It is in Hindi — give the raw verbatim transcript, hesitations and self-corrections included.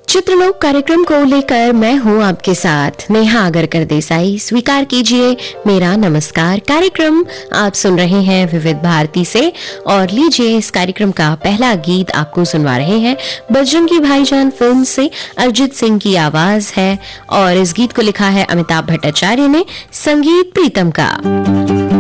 चित्रलोक कार्यक्रम को लेकर मैं हूं आपके साथ नेहा आगरकर देसाई। स्वीकार कीजिए मेरा नमस्कार। कार्यक्रम आप सुन रहे हैं विविध भारती से और लीजिए इस कार्यक्रम का पहला गीत आपको सुनवा रहे हैं बजरंगी भाईजान फिल्म से। अरिजीत सिंह की आवाज है और इस गीत को लिखा है अमिताभ भट्टाचार्य ने, संगीत प्रीतम का।